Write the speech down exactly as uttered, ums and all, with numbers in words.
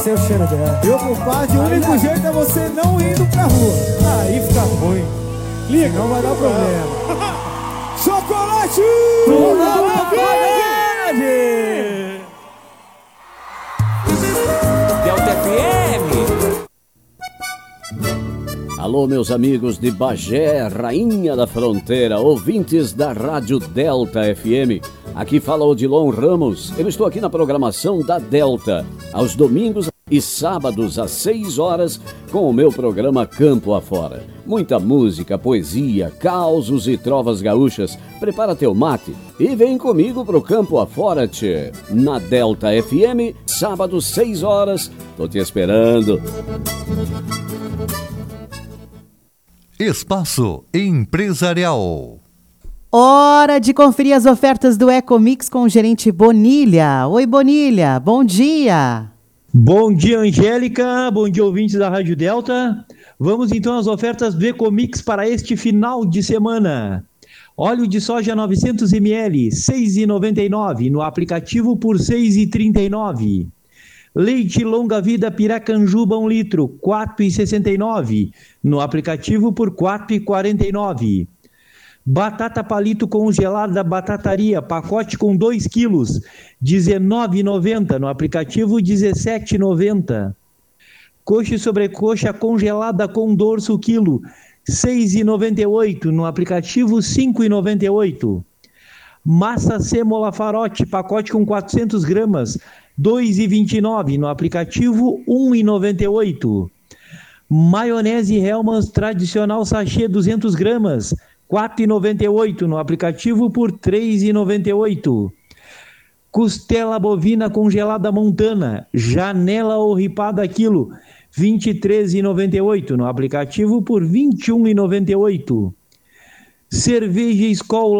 Seu cheiro dela. Meu compadre, o único jeito é você não indo pra rua. Aí fica ruim. Liga, não vai dar problema. Chocolate! Chocolate! Delta F M. Alô, meus amigos de Bagé, Rainha da Fronteira, ouvintes da Rádio Delta F M. Aqui fala Odilon Ramos. Eu estou aqui na programação da Delta, aos domingos e sábados às seis horas, com o meu programa Campo Afora. Muita música, poesia, causos e trovas gaúchas. Prepara teu mate e vem comigo pro Campo Afora, tchê. Na Delta F M, sábado, seis horas. Tô te esperando. Espaço Empresarial. Hora de conferir as ofertas do Ecomix com o gerente Bonilha. Oi, Bonilha, bom dia. Bom dia, Angélica. Bom dia, ouvintes da Rádio Delta. Vamos então às ofertas do Ecomix para este final de semana. Óleo de soja novecentos mililitros, seis reais e noventa e nove centavos, no aplicativo por seis reais e trinta e nove centavos. Leite longa vida Piracanjuba um litro, quatro reais e sessenta e nove centavos, no aplicativo por quatro reais e quarenta e nove centavos. Batata palito congelada Batataria, pacote com dois quilos, dezenove reais e noventa centavos, no aplicativo dezessete reais e noventa centavos. Coxa e sobrecoxa congelada com dorso quilo, seis reais e noventa e oito centavos, no aplicativo cinco reais e noventa e oito centavos. Massa sêmola farote, pacote com quatrocentas gramas, dois reais e vinte e nove centavos, no aplicativo um real e noventa e oito centavos. Maionese Hellmann's tradicional sachê duzentas gramas, quatro reais e noventa e oito centavos, no aplicativo por três reais e noventa e oito centavos. Costela bovina congelada montana, janela ou ripada quilo, vinte e três reais e noventa e oito centavos, no aplicativo por vinte e um reais e noventa e oito centavos. Cerveja Skol